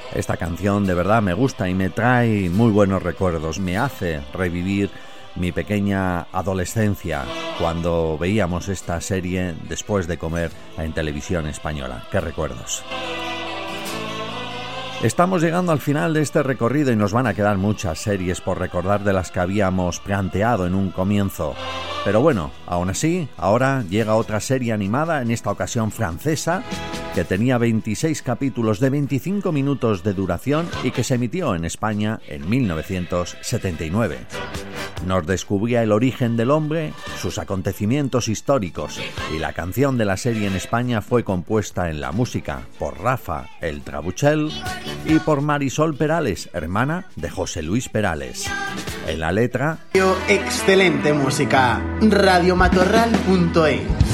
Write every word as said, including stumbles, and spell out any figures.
Esta canción de verdad me gusta y me trae muy buenos recuerdos, me hace revivir mi pequeña adolescencia cuando veíamos esta serie después de comer en televisión española. ¡Qué recuerdos! Estamos llegando al final de este recorrido y nos van a quedar muchas series por recordar de las que habíamos planteado en un comienzo. Pero bueno, aún así, ahora llega otra serie animada, en esta ocasión francesa, que tenía veintiséis capítulos de veinticinco minutos de duración y que se emitió en España en mil novecientos setenta y nueve. Nos descubría el origen del hombre, sus acontecimientos históricos, y la canción de la serie en España fue compuesta en la música por Rafa el Trabuchel y por Marisol Perales, hermana de José Luis Perales. En la letra... Excelente música. radiomatorral punto es